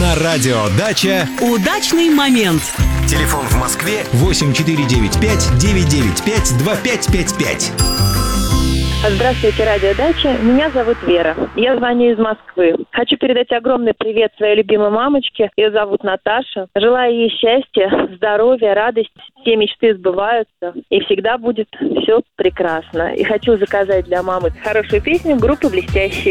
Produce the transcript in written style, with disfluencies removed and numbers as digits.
На радио «Дача» удачный момент. Телефон в Москве 8495-995-2555. Здравствуйте, радио «Дача». Меня зовут Вера. Я звоню из Москвы. Хочу передать огромный привет своей любимой мамочке. Ее зовут Наташа. Желаю ей счастья, здоровья, радости. Все мечты сбываются. И всегда будет все прекрасно. И хочу заказать для мамы хорошую песню группы «Блестящие».